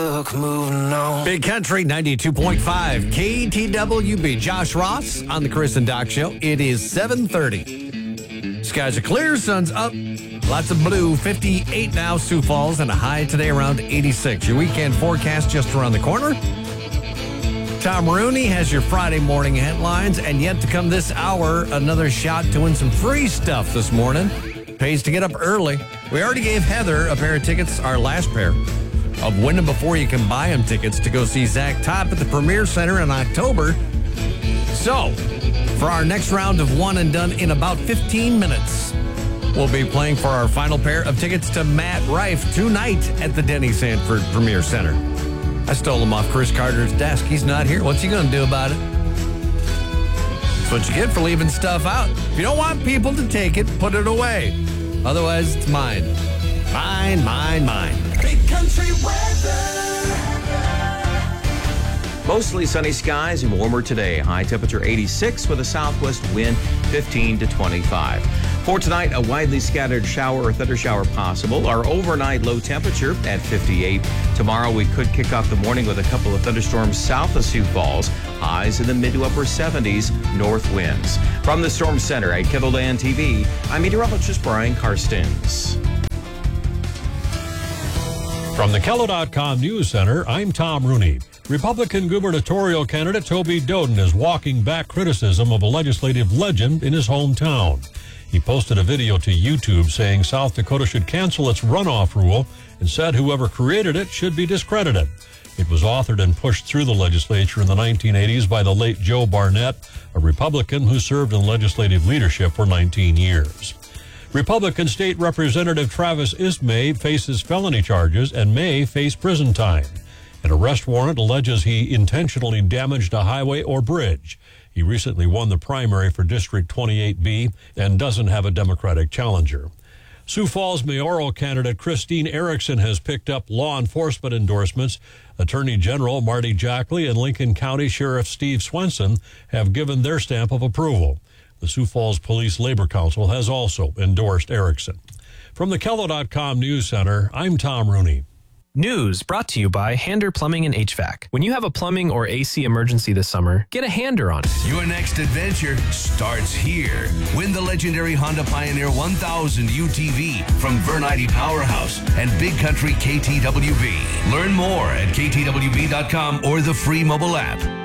took, moving on. Big Country 92.5 KTWB. Josh Ross on the Chris and Doc Show. It is 7:30. Skies are clear, sun's up. Lots of blue. 58 now, Sioux Falls, and a high today around 86. Your weekend forecast just around the corner. Tom Rooney has your Friday morning headlines, and yet to come this hour, another shot to win some free stuff this morning. Pays to get up early. We already gave Heather a pair of tickets, our last pair, of Win Them Before You Can Buy Them tickets to go see Zach Top at the Premier Center in October. So, for our next round of one and done in about 15 minutes, we'll be playing for our final pair of tickets to Matt Rife tonight at the Denny Sanford Premier Center. I stole them off Chris Carter's desk. He's not here. What's he going to do about it? That's what you get for leaving stuff out. If you don't want people to take it, put it away. Otherwise, it's mine. Mine. Big Country weather. Mostly sunny skies and warmer today. High temperature 86 with a southwest wind 15 to 25. For tonight, a widely scattered shower or thunder shower possible. Our overnight low temperature at 58. Tomorrow, we could kick off the morning with a couple of thunderstorms south of Sioux Falls. Highs in the mid to upper 70s, north winds. From the Storm Center at KETLEDAN TV, I'm meteorologist Brian Karstens. From the KELO.com News Center, I'm Tom Rooney. Republican gubernatorial candidate Toby Doden is walking back criticism of a legislative legend in his hometown. He posted a video to YouTube saying South Dakota should cancel its runoff rule and said whoever created it should be discredited. It was authored and pushed through the legislature in the 1980s by the late Joe Barnett, a Republican who served in legislative leadership for 19 years. Republican State Representative Travis Ismay faces felony charges and may face prison time. An arrest warrant alleges he intentionally damaged a highway or bridge. He recently won the primary for District 28B and doesn't have a Democratic challenger. Sioux Falls mayoral candidate Christine Erickson has picked up law enforcement endorsements. Attorney General Marty Jackley and Lincoln County Sheriff Steve Swenson have given their stamp of approval. The Sioux Falls Police Labor Council has also endorsed Erickson. From the KELO.com News Center, I'm Tom Rooney. News brought to you by Hander Plumbing and HVAC. When you have a plumbing or AC emergency this summer, get a Hander on it. Your next adventure starts here. Win the legendary Honda Pioneer 1000 UTV from Vernite Powerhouse and Big Country KTWB. Learn more at ktwb.com or the free mobile app.